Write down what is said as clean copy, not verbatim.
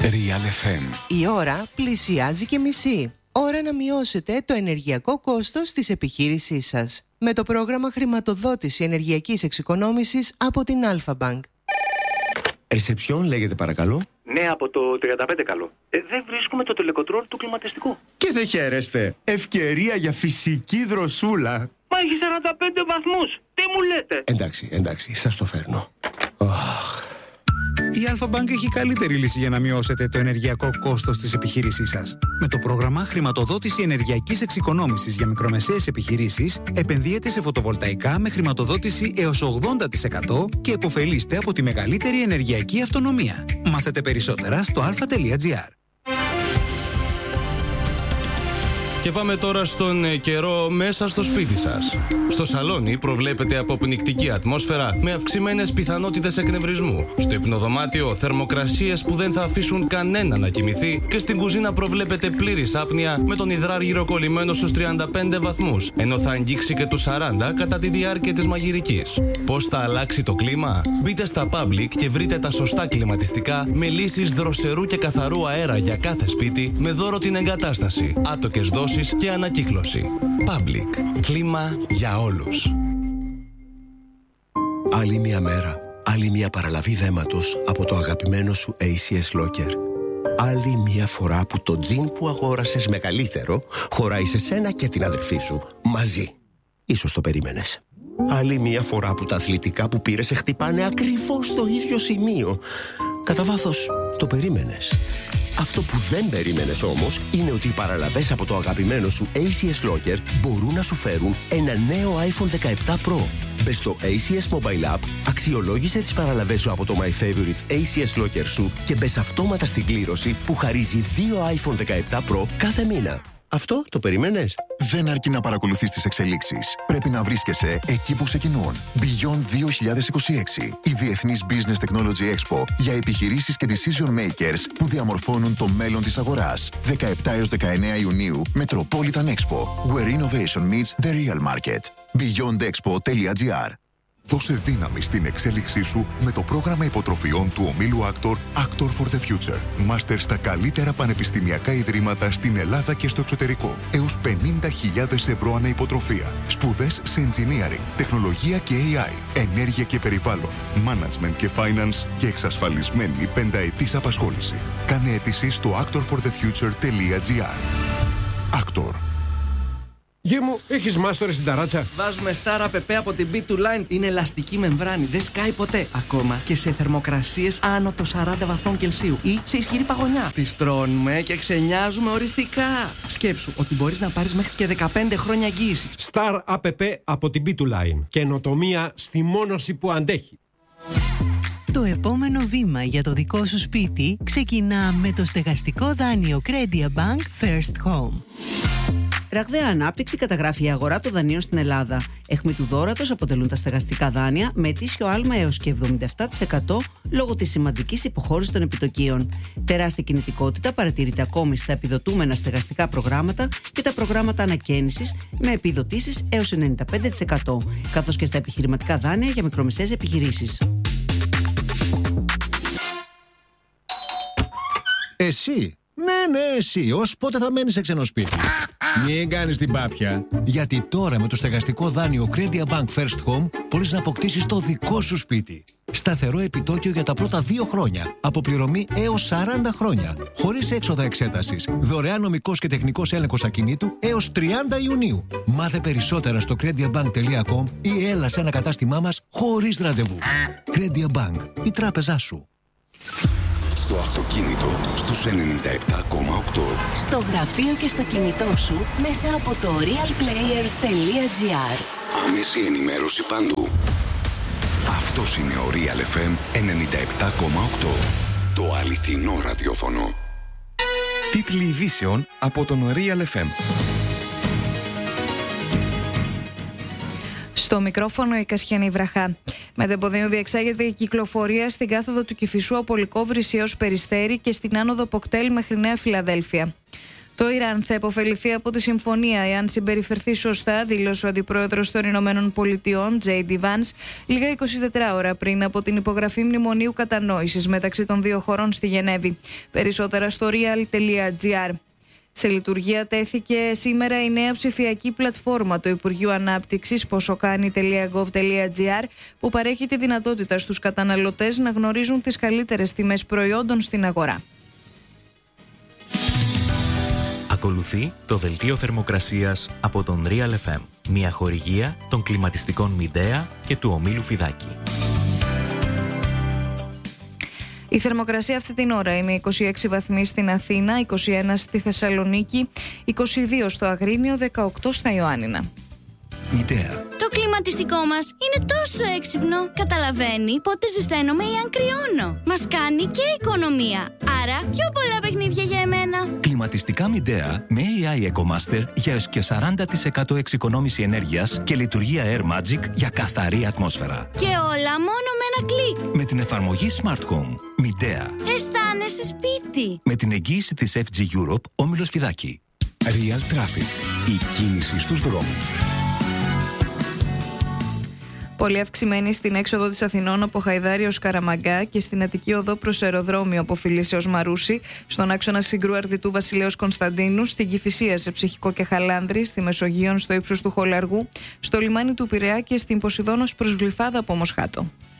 Real FM. Η ώρα πλησιάζει και μισή. Ώρα να μειώσετε το ενεργειακό κόστος της επιχείρησής σας με το πρόγραμμα χρηματοδότηση ενεργειακής εξοικονόμησης από την Alpha Bank. Ρεσεψιόν λέγεται παρακαλώ. Ναι, από το 35 καλό. Δεν βρίσκουμε το τελεκοτρόλ του κλιματιστικού. Και δεν χαίρεστε. Ευκαιρία για φυσική δροσούλα. Μα έχει 45 βαθμούς. Τι μου λέτε? Εντάξει, σας το φέρνω. Η Alpha Bank έχει καλύτερη λύση για να μειώσετε το ενεργειακό κόστος της επιχείρησής σας. Με το πρόγραμμα χρηματοδότηση ενεργειακής εξοικονόμησης για μικρομεσαίες επιχειρήσεις, επενδύετε σε φωτοβολταϊκά με χρηματοδότηση έως 80% και επωφελείστε από τη μεγαλύτερη ενεργειακή αυτονομία. Μάθετε περισσότερα στο alpha.gr. Και πάμε τώρα στον καιρό μέσα στο σπίτι σας. Στο σαλόνι προβλέπεται αποπνικτική ατμόσφαιρα με αυξημένες πιθανότητες εκνευρισμού. Στο υπνοδωμάτιο θερμοκρασίες που δεν θα αφήσουν κανένα να κοιμηθεί και στην κουζίνα προβλέπεται πλήρης άπνοια με τον υδράργυρο κολλημένο στους 35 βαθμούς, ενώ θα αγγίξει και τους 40 κατά τη διάρκεια της μαγειρικής. Πώς θα αλλάξει το κλίμα? Μπείτε στα Public και βρείτε τα σωστά κλιματιστικά με λύσεις δροσερού και καθαρού αέρα για κάθε σπίτι με δώρο την εγκατάσταση, άτοκες δόσεις και ανακύκλωση. Public. Κλίμα για όλους. Άλλη μια μέρα, άλλη μια παραλαβή δέματος από το αγαπημένο σου ACS Locker. Άλλη μια φορά που το τζιν που αγόρασες μεγαλύτερο χωράει σε σένα και την αδερφή σου μαζί. Ίσως το περίμενες. Άλλη μια φορά που τα αθλητικά που πήρες σε χτυπάνε ακριβώς στο ίδιο σημείο. Κατά βάθος το περίμενες. Αυτό που δεν περίμενες όμως είναι ότι οι παραλαβές από το αγαπημένο σου ACS Locker μπορούν να σου φέρουν ένα νέο iPhone 17 Pro. Μπες στο ACS Mobile App, αξιολόγησε τις παραλαβές σου από το My Favorite ACS Locker σου και μπες αυτόματα στην κλήρωση που χαρίζει 2 iPhone 17 Pro κάθε μήνα. Αυτό το περίμενες? Δεν αρκεί να παρακολουθείς τις εξελίξεις. Πρέπει να βρίσκεσαι εκεί που ξεκινούν. Beyond 2026. Η Διεθνής Business Technology Expo για επιχειρήσεις και decision makers που διαμορφώνουν το μέλλον της αγοράς. 17 έως 19 Ιουνίου, Metropolitan Expo. Where innovation meets the real market. beyondexpo.gr. Δώσε δύναμη στην εξέλιξή σου με το πρόγραμμα υποτροφιών του ομίλου Actor Actor for the Future. Μάστερ στα καλύτερα πανεπιστημιακά ιδρύματα στην Ελλάδα και στο εξωτερικό. Έως 50.000 ευρώ ανά υποτροφία. Σπουδές σε engineering, τεχνολογία και AI, ενέργεια και περιβάλλον, management και finance και εξασφαλισμένη πενταετής απασχόληση. Κάνε αίτηση στο actorforthefuture.gr. Actor. Γη μου, έχεις μάστορες στην ταράτσα? Βάζουμε Star App από την B2 Line. Είναι ελαστική μεμβράνη, δεν σκάει ποτέ. Ακόμα και σε θερμοκρασίες άνω των 40 βαθμών Κελσίου ή σε ισχυρή παγωνιά. Τις τρώνουμε και ξενιάζουμε οριστικά. Σκέψου ότι μπορείς να πάρεις μέχρι και 15 χρόνια εγγύηση. Star App από την B2 Line. Καινοτομία στη μόνωση που αντέχει. Το επόμενο βήμα για το δικό σου σπίτι ξεκινά με το στεγαστικό δάνειο Credia Bank First Home. Ραγδαία ανάπτυξη καταγράφει η αγορά των δανείων στην Ελλάδα. Αιχμή του δώρατος αποτελούν τα στεγαστικά δάνεια με ετήσιο άλμα έως και 77% λόγω της σημαντικής υποχώρησης των επιτοκίων. Τεράστια κινητικότητα παρατηρείται ακόμη στα επιδοτούμενα στεγαστικά προγράμματα και τα προγράμματα ανακαίνησης με επιδοτήσεις έως 95%, καθώς και στα επιχειρηματικά δάνεια για μικρομεσαίες επιχειρήσεις. Εσύ. Ναι, εσύ. Ως πότε θα μένεις σε ξένο σπίτι? Μην κάνεις την πάπια. Γιατί τώρα με το στεγαστικό δάνειο Credia Bank First Home μπορείς να αποκτήσεις το δικό σου σπίτι. Σταθερό επιτόκιο για τα πρώτα 2 χρόνια. Αποπληρωμή έως 40 χρόνια. Χωρίς έξοδα εξέτασης. Δωρεάν νομικός και τεχνικός έλεγχος ακινήτου έως 30 Ιουνίου. Μάθε περισσότερα στο crediabank.com ή έλα σε ένα κατάστημά μας χωρίς ραντεβού. Credia Bank. Η τράπεζά σου. Στο αυτοκίνητο στους 97,8. Στο γραφείο και στο κινητό σου μέσα από το realplayer.gr. Άμεση ενημέρωση παντού. Αυτός είναι ο Real FM 97,8. Το αληθινό ραδιόφωνο. Τίτλοι ειδήσεων από τον Real FM. Στο μικρόφωνο η Κασιανή Βραχά. Με τεμποδίου διεξάγεται η κυκλοφορία στην κάθοδο του Κηφισού από Λυκόβρηση έως Περιστέρι και στην άνοδο Ποκτέλ μέχρι Νέα Φιλαδέλφια. Το Ιράν θα υποφεληθεί από τη συμφωνία εάν συμπεριφερθεί σωστά, δήλωσε ο αντιπρόεδρος των Ηνωμένων Πολιτειών, J.D. Vance, λίγα 24 ώρα πριν από την υπογραφή μνημονίου κατανόησης μεταξύ των δύο χωρών στη Γενέβη. Περισσότερα στο real.gr. Σε λειτουργία τέθηκε σήμερα η νέα ψηφιακή πλατφόρμα του Υπουργείου Ανάπτυξης posokani.gov.gr που παρέχει τη δυνατότητα στους καταναλωτές να γνωρίζουν τις καλύτερες τιμές προϊόντων στην αγορά. Ακολουθεί το δελτίο θερμοκρασίας από τον Real FM, μια χορηγία των κλιματιστικών Midea και του ομίλου Φιδάκη. Η θερμοκρασία αυτή την ώρα είναι 26 βαθμοί στην Αθήνα, 21 στη Θεσσαλονίκη, 22 στο Αγρίνιο, 18 στα Ιωάννινα. Midea. Το κλιματιστικό μας είναι τόσο έξυπνο. Καταλαβαίνει πότε ζεσταίνομαι ή αν κρυώνω. Μας κάνει και οικονομία. Άρα πιο πολλά παιχνίδια για εμένα. Κλιματιστικά Midea με AI EcoMaster για έως και 40% εξοικονόμηση ενέργειας και λειτουργία Air Magic για καθαρή ατμόσφαιρα. Και όλα μόνο με ένα κλικ. Με την εφαρμογή Smart Home. Midea. Αισθάνεσαι σπίτι. Με την εγγύηση της FG Europe, όμιλος Φιδάκη. Real Traffic. Η κίνηση στους δρόμους. Πολύ αυξημένη στην έξοδο της Αθηνών από Χαϊδάρη ως Καραμαγκά και στην Αττική οδό προς αεροδρόμιο από Φιλίσση ως Μαρούσι, στον άξονα Συγκρού Αρδιτού Βασιλέως Κωνσταντίνου, στην Κηφισία σε Ψυχικό και Χαλάνδρη, στη Μεσογείων στο ύψος του Χολαργού, στο λιμάνι του Πειραιά και στην Ποσειδώνος προς Γλυφάδα από Μοσχάτο.